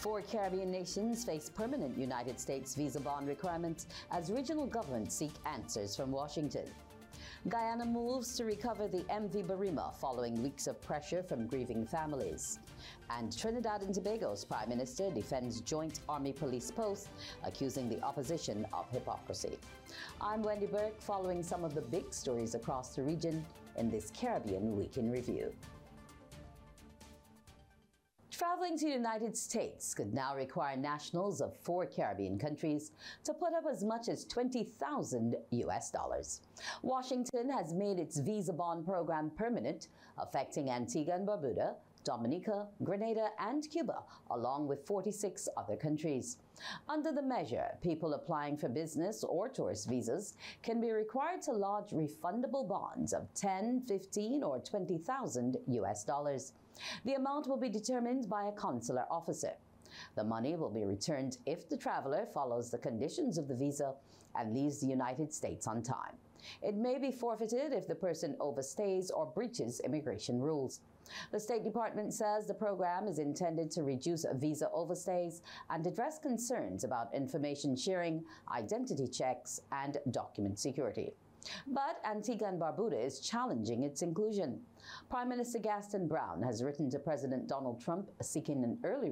Four Caribbean nations face permanent United States visa bond requirements as regional governments seek answers from Washington. Guyana moves to recover the MV Barima following weeks of pressure from grieving families. And Trinidad and Tobago's Prime Minister defends joint Army-Police post, accusing the opposition of hypocrisy. I'm Wendy Burke, following some of the big stories across the region in this Caribbean Week in Review. Traveling to the United States could now require nationals of 4 Caribbean countries to put up as much as $20,000 US. Washington has made its visa bond program permanent, affecting Antigua and Barbuda, Dominica, Grenada, and Cuba, along with 46 other countries. Under the measure, people applying for business or tourist visas can be required to lodge refundable bonds of $10,000, $15,000, or $20,000 US. The amount will be determined by a consular officer. The money will be returned if the traveler follows the conditions of the visa and leaves the United States on time. It may be forfeited if the person overstays or breaches immigration rules. The State Department says the program is intended to reduce visa overstays and address concerns about information sharing, identity checks, and document security. But Antigua and Barbuda is challenging its inclusion. Prime Minister Gaston Brown has written to President Donald Trump seeking an early